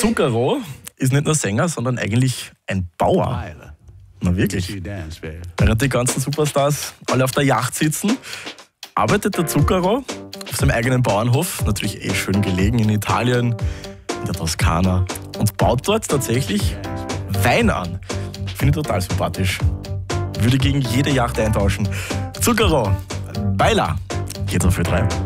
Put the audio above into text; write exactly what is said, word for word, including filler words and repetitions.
Zucchero ist nicht nur Sänger, sondern eigentlich ein Bauer. Na wirklich. Während die ganzen Superstars alle auf der Yacht sitzen, arbeitet der Zucchero auf seinem eigenen Bauernhof, natürlich eh schön gelegen in Italien, in der Toskana, und baut dort tatsächlich Wein an. Finde ich total sympathisch. Würde gegen jede Yacht eintauschen. Zucchero, Baila, geht's auf Ö drei.